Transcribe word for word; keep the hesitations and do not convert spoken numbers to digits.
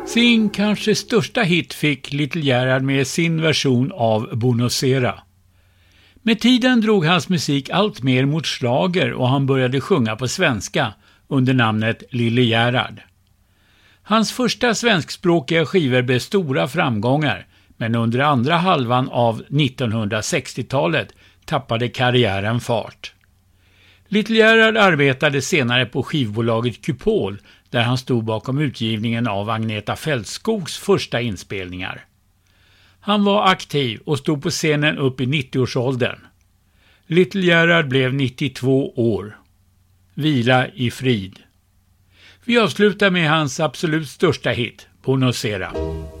Sin kanske största hit fick Little Gerhard med sin version av Bonocera. Med tiden drog hans musik allt mer mot schlager och han började sjunga på svenska under namnet Lille Gerhard. Hans första svenskspråkiga skivor blev stora framgångar, men under andra halvan av nittonhundrasextiotalet tappade karriären fart. Little Gerhard arbetade senare på skivbolaget Kupol, där han stod bakom utgivningen av Agneta Fältskogs första inspelningar. Han var aktiv och stod på scenen upp i nittioårsåldern. Little Gerhard blev nittiotvå år. Vila i frid. Vi avslutar med hans absolut största hit, Bonocera.